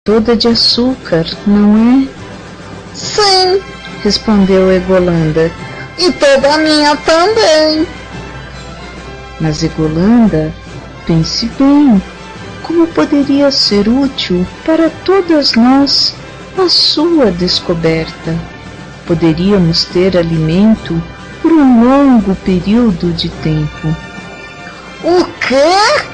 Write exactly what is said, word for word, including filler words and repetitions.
toda de açúcar, não é? Sim, respondeu Egolanda. e toda a minha também. Mas Egolanda, pense bem, como poderia ser útil para todas nós a sua descoberta? Poderíamos ter alimento por um longo período de tempo. O quê?